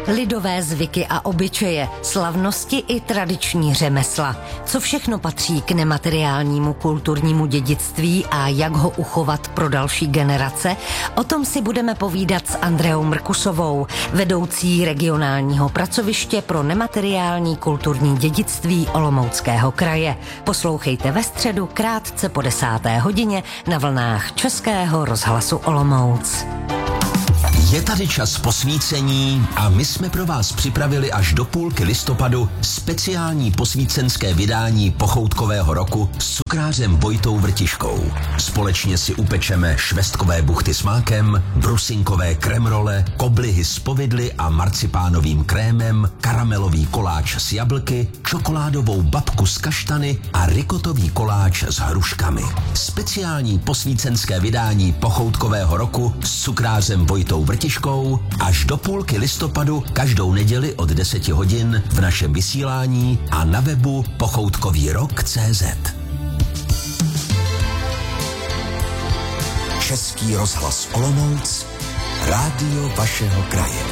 Lidové zvyky a obyčeje, slavnosti i tradiční řemesla. Co všechno patří k nemateriálnímu kulturnímu dědictví a jak ho uchovat pro další generace? O tom si budeme povídat s Andreou Mrkusovou, vedoucí regionálního pracoviště pro nemateriální kulturní dědictví Olomouckého kraje. Poslouchejte ve středu krátce po 10. hodině na vlnách Českého rozhlasu Olomouc. Je tady čas posvícení a my jsme pro vás připravili až do půlky listopadu speciální posvícenské vydání pochoutkového roku s cukrářem Vojtou Vrtiškou. Společně si upečeme švestkové buchty s mákem, brusinkové kremrole, koblihy s povidly a marcipánovým krémem, karamelový koláč s jablky, čokoládovou babku s kaštany a rikotový koláč s hruškami. Speciální posvícenské vydání pochoutkového roku s cukrářem Vojtou Vrtiškou až do půlky listopadu každou neděli od 10 hodin v našem vysílání a na webu pochoutkovýrok.cz. Český rozhlas Olomouc, rádio vašeho kraje.